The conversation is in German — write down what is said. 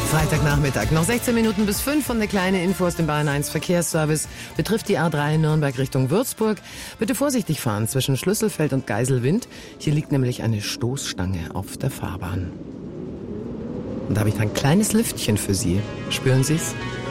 Freitagnachmittag, noch 16 Minuten bis 5 und eine kleine Info aus dem Bayern 1 Verkehrsservice. Betrifft die A3 Nürnberg Richtung Würzburg. Bitte vorsichtig fahren zwischen Schlüsselfeld und Geiselwind. Hier liegt nämlich eine Stoßstange auf der Fahrbahn. Und da habe ich ein kleines Lüftchen für Sie. Spüren Sie es?